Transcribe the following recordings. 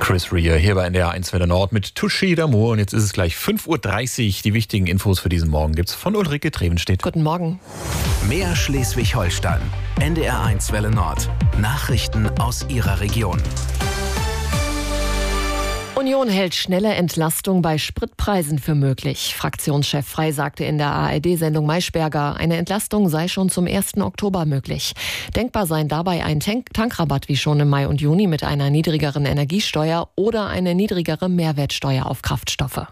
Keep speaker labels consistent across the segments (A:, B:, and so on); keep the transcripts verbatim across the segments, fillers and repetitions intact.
A: Chris Rea hier bei N D R eins Welle Nord mit Touché d'Amour. Und jetzt ist es gleich fünf Uhr dreißig. Die wichtigen Infos für diesen Morgen gibt's von Ulrike Trevenstedt.
B: Guten Morgen.
C: Mehr Schleswig-Holstein. N D R eins Welle Nord. Nachrichten aus Ihrer Region.
B: Union hält schnelle Entlastung bei Spritpreisen für möglich. Fraktionschef Frey sagte in der A R D-Sendung Maischberger, eine Entlastung sei schon zum ersten Oktober möglich. Denkbar seien dabei ein Tank- Tankrabatt wie schon im Mai und Juni mit einer niedrigeren Energiesteuer oder eine niedrigere Mehrwertsteuer auf Kraftstoffe.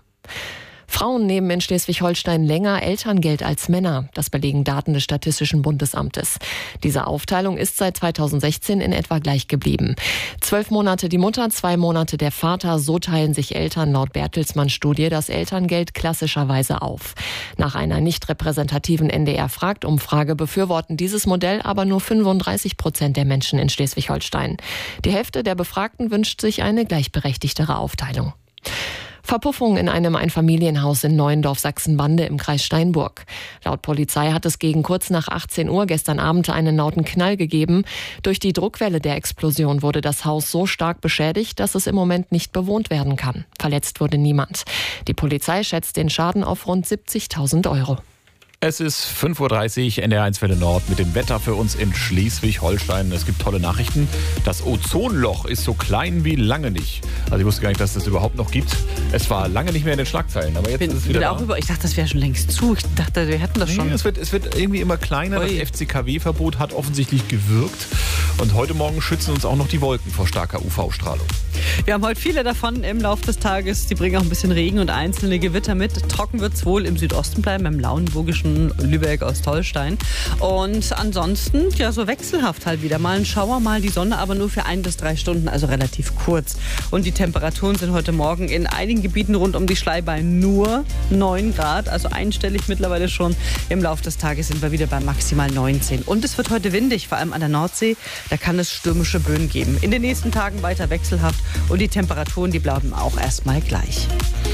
B: Frauen nehmen in Schleswig-Holstein länger Elterngeld als Männer. Das belegen Daten des Statistischen Bundesamtes. Diese Aufteilung ist seit zweitausendsechzehn in etwa gleich geblieben. Zwölf Monate die Mutter, zwei Monate der Vater. So teilen sich Eltern laut Bertelsmann-Studie das Elterngeld klassischerweise auf. Nach einer nicht repräsentativen N D R-Fragt-Umfrage befürworten dieses Modell aber nur fünfunddreißig Prozent der Menschen in Schleswig-Holstein. Die Hälfte der Befragten wünscht sich eine gleichberechtigtere Aufteilung. Verpuffung in einem Einfamilienhaus in Neuendorf Sachsenbande im Kreis Steinburg. Laut Polizei hat es gegen kurz nach achtzehn Uhr gestern Abend einen lauten Knall gegeben. Durch die Druckwelle der Explosion wurde das Haus so stark beschädigt, dass es im Moment nicht bewohnt werden kann. Verletzt wurde niemand. Die Polizei schätzt den Schaden auf rund siebzigtausend Euro.
A: Es ist fünf Uhr dreißig, N D R eins Welle Nord mit dem Wetter für uns in Schleswig-Holstein. Es gibt tolle Nachrichten. Das Ozonloch ist so klein wie lange nicht. Also ich wusste gar nicht, dass es das überhaupt noch gibt. Es war lange nicht mehr in den Schlagzeilen, aber jetzt
D: bin,
A: ist es wieder
D: bin
A: da.
D: auch über, ich dachte, das wäre schon längst zu. Ich dachte, wir hätten das schon.
A: Nee, es, wird, es wird irgendwie immer kleiner.
D: Ui.
A: Das F C K W-Verbot hat offensichtlich gewirkt. Und heute Morgen schützen uns auch noch die Wolken vor starker U V-Strahlung.
D: Wir haben heute viele davon im Laufe des Tages. Die bringen auch ein bisschen Regen und einzelne Gewitter mit. Trocken wird es wohl im Südosten bleiben, im lauenburgischen Lübeck, Ostholstein. Und ansonsten, ja, so wechselhaft halt wieder. Mal ein Schauer, mal die Sonne, aber nur für ein bis drei Stunden, also relativ kurz. Und die Temperaturen sind heute Morgen in einigen Gebieten rund um die Schlei bei nur neun Grad, also einstellig mittlerweile schon. Im Laufe des Tages sind wir wieder bei maximal neunzehn. Und es wird heute windig, vor allem an der Nordsee. Da kann es stürmische Böen geben. In den nächsten Tagen weiter wechselhaft und die Temperaturen, die bleiben auch erstmal gleich.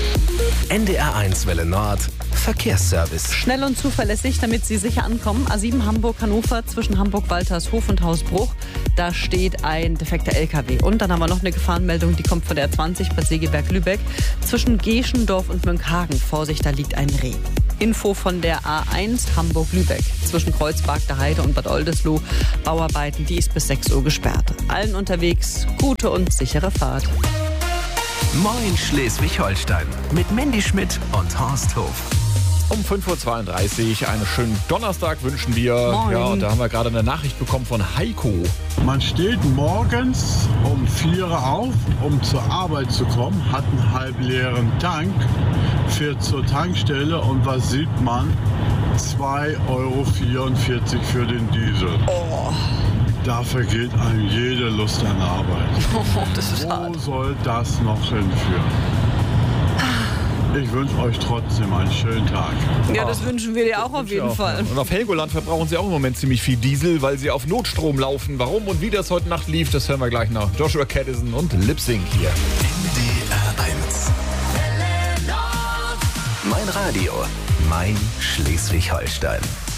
C: N D R eins Welle Nord. Verkehrsservice.
D: Schnell und zuverlässig, damit Sie sicher ankommen. A sieben Hamburg-Hannover zwischen Hamburg-Waltershof und Hausbruch. Da steht ein defekter L K W. Und dann haben wir noch eine Gefahrenmeldung, die kommt von der A zwanzig bei Segeberg-Lübeck. Zwischen Geschendorf und Münkhagen. Vorsicht, da liegt ein Reh. Info von der A eins Hamburg-Lübeck. Zwischen Kreuzberg der Heide und Bad Oldesloe. Bauarbeiten, die ist bis sechs Uhr gesperrt. Allen unterwegs gute und sichere Fahrt.
C: Moin Schleswig-Holstein. Mit Mandy Schmidt und Horst Hof.
A: Um fünf Uhr zweiunddreißig, einen schönen Donnerstag wünschen wir.
D: Moin.
A: Ja, und da haben wir gerade eine Nachricht bekommen von Heiko.
E: Man steht morgens um vier Uhr auf, um zur Arbeit zu kommen, hat einen halbleeren Tank, fährt zur Tankstelle und was sieht man? zwei Euro vierundvierzig für den Diesel.
D: Oh,
E: Da vergeht einem jede Lust an Arbeit.
D: das ist
E: Wo
D: hart.
E: soll das noch hinführen? Ich wünsche euch trotzdem einen schönen Tag.
D: Ja, das wünschen wir dir auch auf jeden
A: Ja.
D: Fall.
A: Und auf Helgoland verbrauchen sie auch im Moment ziemlich viel Diesel, weil sie auf Notstrom laufen. Warum und wie das heute Nacht lief, das hören wir gleich nach Joshua Caddison und Lip Sync hier.
C: N D R eins. Mein Radio. Mein Schleswig-Holstein.